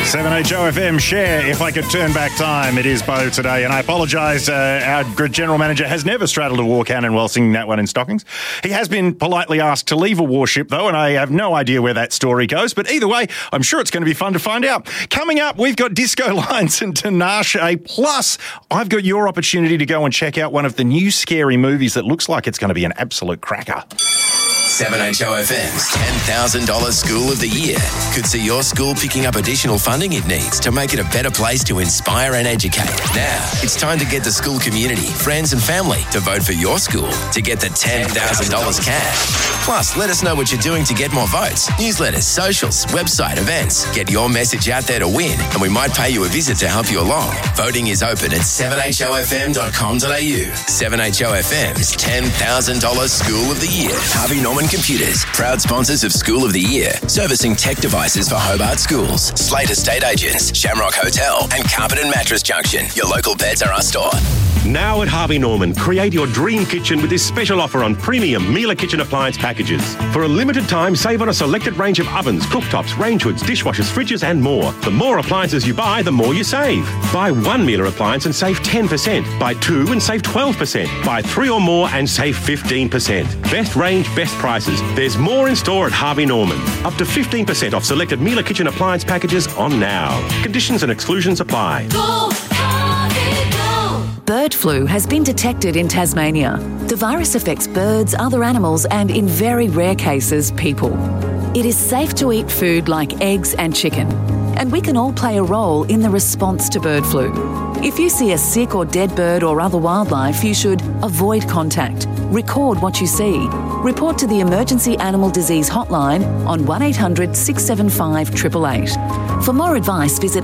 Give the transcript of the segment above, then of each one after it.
7HOFM Share. If I could turn back time, it is Bo today, and I apologise. Our general manager has never straddled a war cannon while singing that one in stockings. He has been politely asked to leave a warship, though, and I have no idea where that story goes. But either way, I'm sure it's going to be fun to find out. Coming up, we've got Disco Lines and Tinashe. Plus, I've got your opportunity to go and check out one of the new scary movies that looks like it's going to be an absolute cracker. 7HOFM's $10,000 School of the Year could see your school picking up additional funding it needs to make it a better place to inspire and educate. Now, it's time to get the school community, friends and family to vote for your school to get the $10,000 cash. Plus, let us know what you're doing to get more votes. Newsletters, socials, website, events. Get your message out there to win, and we might pay you a visit to help you along. Voting is open at 7hofm.com.au. 7HOFM's $10,000 School of the Year. Harvey Norman Computers, proud sponsors of School of the Year, servicing tech devices for Hobart schools. Slate Estate Agents, Shamrock Hotel, and Carpet and Mattress Junction. Your local Pets R Us store. Now at Harvey Norman, create your dream kitchen with this special offer on premium Miele kitchen appliance packages. For a limited time, save on a selected range of ovens, cooktops, range hoods, dishwashers, fridges and more. The more appliances you buy, the more you save. Buy one Miele appliance and save 10%. Buy two and save 12%. Buy three or more and save 15%. Best range, best prices. There's more in store at Harvey Norman. Up to 15% off selected Miele kitchen appliance packages on now. Conditions and exclusions apply. Go, Harvey, go! Bird flu has been detected in Tasmania. The virus affects birds, other animals, and in very rare cases, people. It is safe to eat food like eggs and chicken, and we can all play a role in the response to bird flu. If you see a sick or dead bird or other wildlife, you should avoid contact, record what you see, report to the Emergency Animal Disease Hotline on 1800 675 888. For more advice, visit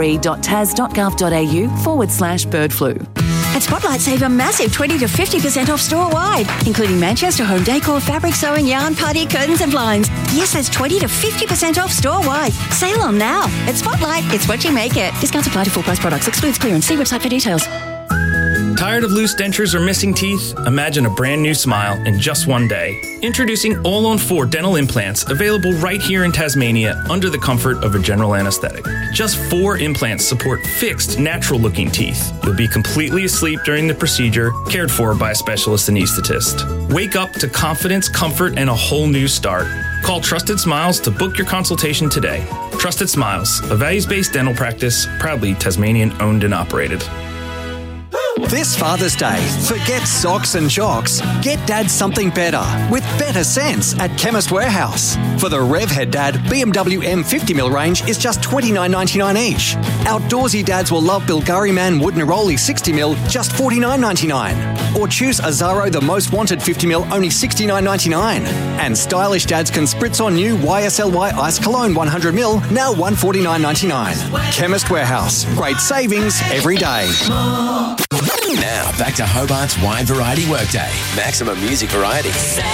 nre.tas.gov.au/bird flu. At Spotlight, save a massive 20 to 50% off store-wide, including Manchester home decor, fabric, sewing, yarn, party, curtains and blinds. Yes, that's 20 to 50% off store-wide. Sale on now. At Spotlight, it's what you make it. Discounts apply to full-price products. Excludes clearance. See website for details. Tired of loose dentures or missing teeth? Imagine a brand new smile in just one day. Introducing All-on-4 dental implants, available right here in Tasmania under the comfort of a general anesthetic. Just 4 implants support fixed, natural-looking teeth. You'll be completely asleep during the procedure, cared for by a specialist anesthetist. Wake up to confidence, comfort, and a whole new start. Call Trusted Smiles to book your consultation today. Trusted Smiles, a values-based dental practice, proudly Tasmanian-owned and operated. This Father's Day, forget socks and jocks. Get Dad something better with better sense at Chemist Warehouse. For the Revhead Dad, BMW M50mm range is just $29.99 each. Outdoorsy dads will love Bilgari Man Wood Neroli 60mm, just $49.99. Or choose Azaro The Most Wanted 50mm, only $69.99. And stylish dads can spritz on new YSLY Ice Cologne 100ml, now $149.99. Chemist Warehouse, great savings every day. Now, back to Hobart's Wide Variety Workday. Maximum music variety.